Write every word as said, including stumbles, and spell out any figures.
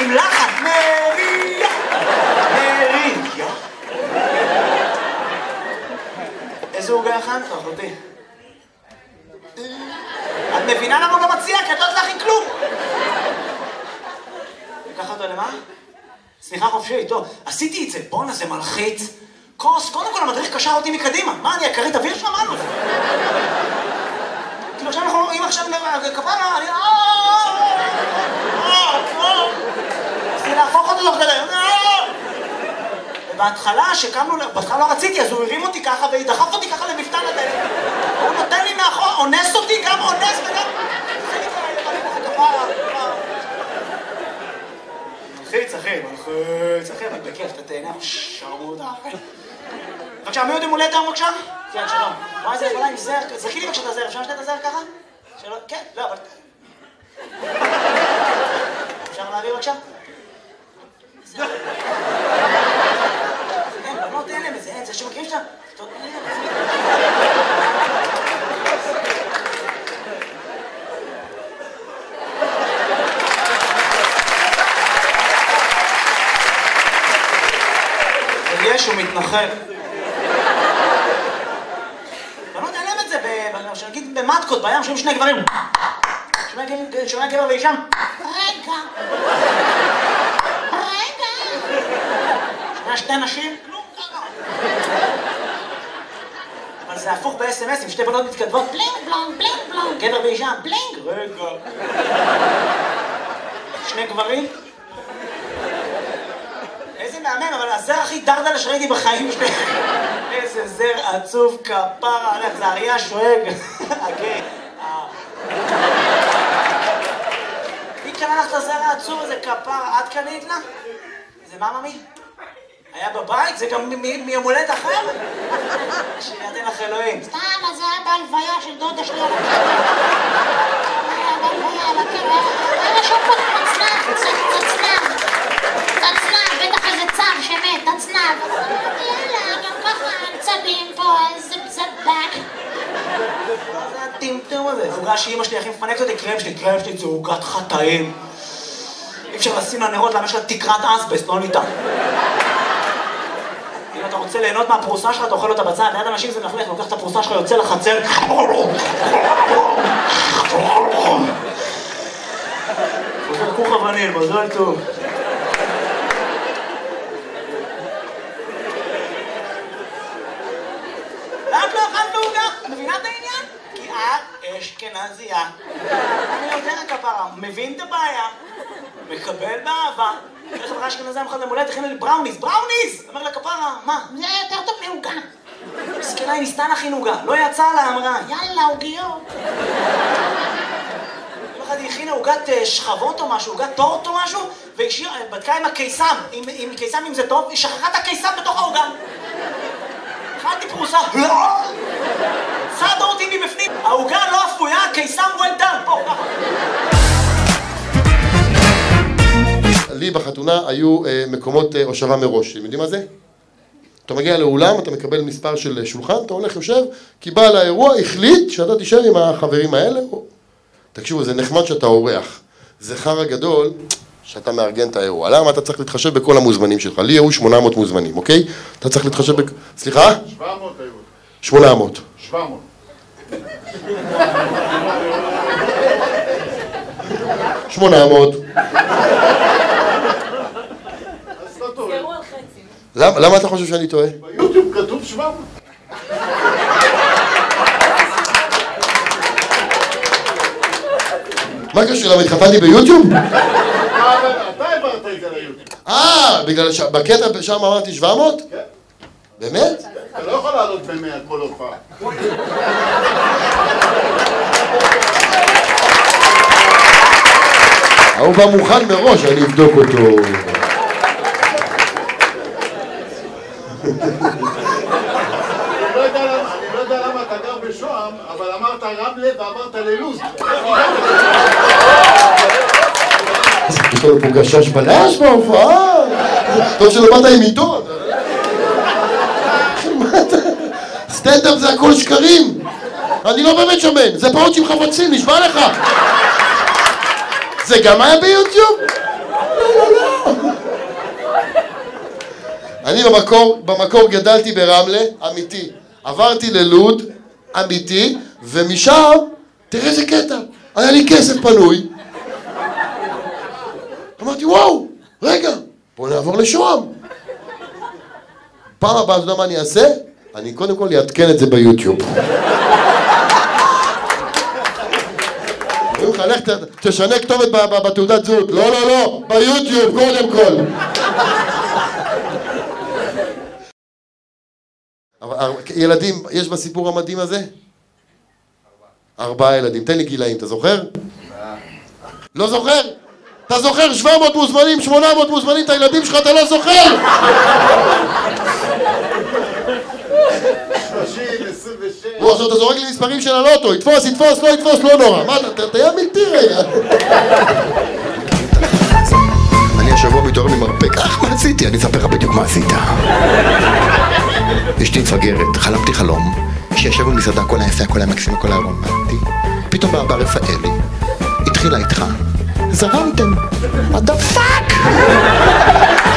עם לחן, מריה, מריה. איזה עוגה הכנת, אחותי? את מבינה למה הוא לא מציע? כי את לא תלכי כלום. לקחת אותו למה? סליחה חופשי, טוב, עשיתי את זה, בונה, זה מלחיץ. כוס, קודם כל המדריך קשר אותי מקדימה. מה, אני אקרית אוויר שמענו? כאילו עכשיו אנחנו, אם עכשיו כפרה, אני... רציתי להפוך אותו תוך כדי. ובהתחלה, שקמנו, בהתחלה לא רציתי, אז הוא הרים אותי ככה ודחף אותי ככה למפתן הדלת. הוא נותן לי מאחור, אונס אותי, גם אונס וגם... מלחיץ, אחי, מלחיץ, אחי, אבל בכיף, אתה תהנה, שרמוטה, אחי. בבקשה, מי עוד עם הולדת היום בבקשה? כן, שלום. וואי, זה יכולה עם זר, זרקי לי בבקשה את הזר, אפשר שתת הזר ככה? שלום, כן, לא, אבל... אפשר להביא בבקשה? אין, בנות אין להם את זה, אין, זה שמכירים שאתה... יש, הוא מתנחל. בנות אין להם את זה, שנגיד במטקות, בים, שומעים שני גברים. שומע גבר ואישה. רגע. רגע. שומע שתי נשים. כלום ככה. אבל זה הפוך ב-אס אם אס, עם שתי בנות מתכתבות. בלינג בלונג, בלינג בלונג. גבר ואישה. בלינג. רגע. שני גברים. איזה מהמם, אבל הזר הכי דרדלה שראיתי בחיים שלי. איזה זר עצוב כפרה עליך, זה אריה שואג. אגי. מי קנה לך את הזר העצוב הזה כפרה? את קנית לה? זה מה ממי? היה בבית? זה גם מיומולדת אחר? שיתן לך אלוהים. סתם, אז זה היה בהלוויה של דודה שלי על הקבר. היה בהלוויה על הקבר. היה שם פה תצנב, תצנב. תצנב, בטח איזה צב שמת, תצנב. יאללה, גם ככה צבים פה, איזה זבק. זה הטמטום הזה. עוגה שאמא שלי הכי מפנקת אותי, קרם שלי, קרם שלי זה עוגת חטאים. אי אפשר לשים לה נרות, למה יש לה תקרת אסבסט, לא ניתן. אם אתה רוצה ליהנות מהפרוסה שלך, אתה אוכל אותה בצד, ליד אנשים זה מלכלך, לוקח את הפרוסה שלך, יוצא לחצר. זה כוך וניל, מזל טוב. למה לא אכלת עוגה? מבינה את העניין? כי את אשכנזייה. אני יודע כפרה, מבין את הבעיה, מקבל באהבה. איך חברה אשכנזייה מחד למולדת, הכינה לי בראוניז, בראוניז! אומר לה כפרה, מה? זה היה יותר טוב מעוגה. מסכנה, היא ניסתה להכין עוגה, לא יצא לה, אמרה, יאללה, עוגיות. יום אחד היא הכינה עוגת שכבות או משהו, עוגת טורט או משהו, והיא בדקה עם הקיסם, עם קיסם אם זה טוב, היא שכחה את הקיסם בתוך העוגה. אכלתי פרוסה, סעדו אותי מבפנים, העוגה לא אפויה, קיסם well done, פה, ככה. לי בחתונה היו מקומות הושבה מראש, אתם יודעים מה זה? אתה מגיע לאולם, אתה מקבל מספר של שולחן, אתה הולך יושב, כי בעל האירוע החליט שאתה תישאר עם החברים האלה. תקשיבו, זה נחמד שאתה אורח, זה חרא גדול שאתה מארגן את האירוע. למה? אתה צריך להתחשב בכל המוזמנים שלך. לי היו שמונה מאות מוזמנים, אוקיי? אתה צריך להתחשב ב... סליחה? שבע מאות היו. שמונה מאות. שבע מאות. שמונה מאות. למה אתה חושב שאני טועה? ביוטיוב כתוב שבע מאות. מה קשור? למה התחתנתי ביוטיוב? אתה העברת את זה ליוטיוב. אה, בגלל שבקטע שם אמרתי שבע מאות? כן. באמת? אתה לא יכול לעלות במאה כל הופעה. הוא בא מוכן מראש, אני אבדוק אותו. אני לא יודע למה אתה גר בשוהם, אבל אמרת רמלה ואמרת ללוז. יש לנו פה גשש בלש בהופעה. טוב שלא באת עם עיתון. סטנדאפ זה הכל שקרים. אני לא באמת שמן, זה פעות עם חבצים, נשבע לך. זה גם היה ביוטיוב? לא, לא, לא. אני במקור, במקור גדלתי ברמלה, אמיתי. עברתי ללוד, אמיתי, ומשם, תראה איזה קטע, היה לי כסף פנוי. אמרתי, וואו, רגע, בוא נעבור לשוהם. פעם הבאה, אתה יודע מה אני אעשה? אני קודם כל אעדכן את זה ביוטיוב. אומרים לך, לך תשנה כתובת בתעודת זהות. לא, לא, לא, ביוטיוב קודם כל. ילדים, יש בסיפור המדהים הזה? ארבעה ילדים. תן לי גילאים, אתה זוכר? לא זוכר? אתה זוכר שבע מאות מוזמנים, שמונה מאות מוזמנים, את הילדים שלך אתה לא זוכר? שלושים, עשרים ושש. לא, עכשיו אתה זורק לי מספרים של הלוטו, יתפוס, יתפוס, לא יתפוס, לא נורא. מה, אתה תהיה מלטי רגע. אני השבוע מתעורר ממרפק, אך מה עשיתי? אני אספר לך בדיוק מה עשית. אשתי מפגרת, חלמתי חלום, שישב במסעדה, הכל היה יפה, הכל היה מקסים, הכל היה רומנטי. פתאום בא רפאלי, התחילה איתך, זרמתם, what the fuck?